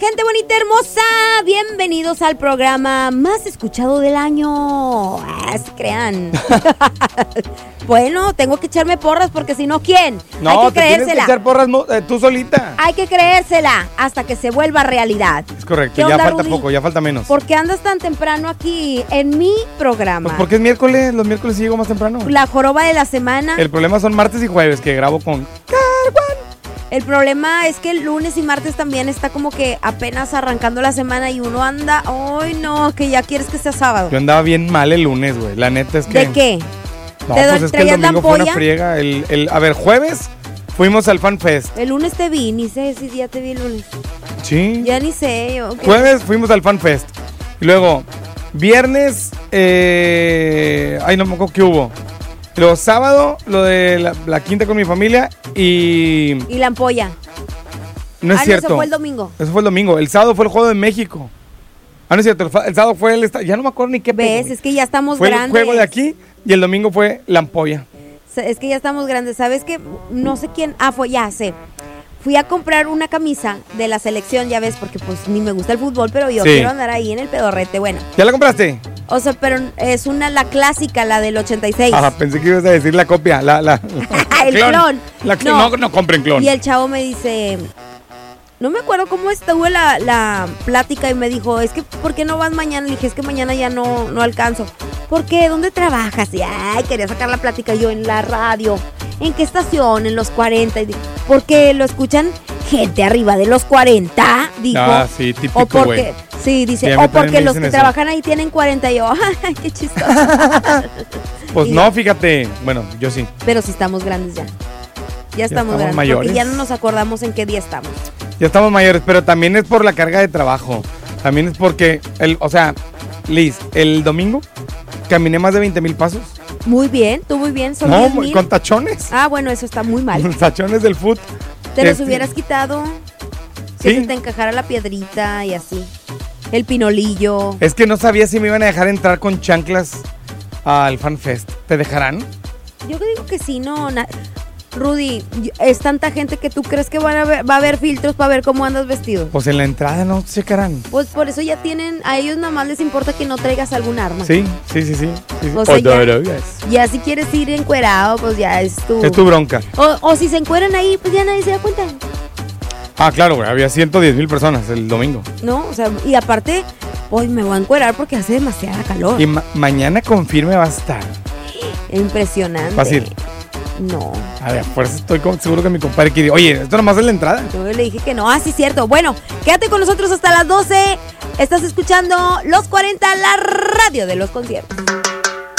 gente bonita, hermosa. Bienvenidos al programa más escuchado del año. Se crean. Bueno, tengo que echarme porras porque si no, ¿quién? No, hay que te tienes creérsela. que echar porras tú solita. Hay que creérsela hasta que se vuelva realidad. Es correcto, ¿Qué ya onda, falta Rudy? poco, ya falta menos. ¿Por qué andas tan temprano aquí en mi programa? Pues porque es miércoles, los miércoles sí llego más temprano. La joroba de la semana. El problema son martes y jueves que grabo con Carwan. El problema es que el lunes y martes también está como que apenas arrancando la semana y uno anda, ¡ay no! Que ya quieres que sea sábado. Yo andaba bien mal el lunes, güey. La neta es que... ¿De qué? No, ¿Te pues es que el traías la domingo fue una ampolla? friega. A ver, jueves fuimos al Fan Fest. El lunes te vi, ni sé si ya te vi el lunes. Sí. Ya ni sé. Yo, Jueves fuimos al Fan Fest. Y luego, viernes, ay, no me acuerdo qué hubo. Luego, sábado, lo de la quinta con mi familia y... Y la ampolla. No es cierto. Eso fue el domingo. Eso fue el domingo. El sábado fue el Juego de México. No es cierto. El sábado fue ya no me acuerdo ni qué. ¿Ves? Es que ya estamos fue grandes. el juego de aquí y el domingo fue la ampolla. Es que ya estamos grandes. ¿Sabes qué? No sé quién. Ya sé. Fui a comprar una camisa de la selección, ya ves, porque pues ni me gusta el fútbol, pero yo quiero andar ahí en el pedorrete. Bueno. ¿Ya la compraste? O sea, pero es la clásica, la del 86. Ajá, pensé que ibas a decir la copia, el clon. No compren clon. Y el chavo me dice, no me acuerdo cómo estuvo la plática y me dijo, es que, ¿por qué no vas mañana? Le dije, es que mañana ya no alcanzo. ¿Por qué? ¿Dónde trabajas? Y quería sacar la plática yo en la radio. ¿En qué estación? En los 40. Y dije, ¿porque lo escuchan gente arriba de los 40? Dijo. Ah, sí, típico, o porque, güey. sí, dice, Sí, o porque los que eso. trabajan ahí tienen 40. Y yo, ¡ay, qué chistoso! Pues Y no, fíjate. Bueno, yo sí. Pero sí estamos grandes ya. Ya estamos grandes. mayores. Porque ya no nos acordamos en qué día estamos. Ya estamos mayores, pero también es por la carga de trabajo. También es porque, Liz, el domingo caminé más de 20,000 pasos. Muy bien, tú muy bien. Son No, 10,000. con tachones. Ah, bueno, eso está muy mal. Tachones del foot. Te los hubieras quitado. Que Sí. se te encajara la piedrita y así. El pinolillo. Es que no sabía si me iban a dejar entrar con chanclas al Fan Fest. ¿Te dejarán? Yo digo que sí, no. Rudy, es tanta gente que tú crees que va a haber filtros para ver cómo andas vestido. Pues en la entrada no checarán. Pues por eso ya tienen, a ellos nada más les importa que no traigas algún arma. Sí. O sea, ya si quieres ir encuerado, pues ya es tu... Es tu bronca. O si se encueran ahí, pues ya nadie se da cuenta. Ah, claro, güey. Había 110,000 personas el domingo. No, o sea, y aparte, hoy me voy a encuerar porque hace demasiada calor. Y mañana confirme va a estar. Impresionante. Fácil. No. A ver, por eso estoy seguro que mi compadre quiere. Oye, esto nomás es la entrada. Yo le dije que no. Ah, sí, cierto. Bueno, quédate con nosotros hasta las 12. Estás escuchando Los 40, la radio de los conciertos.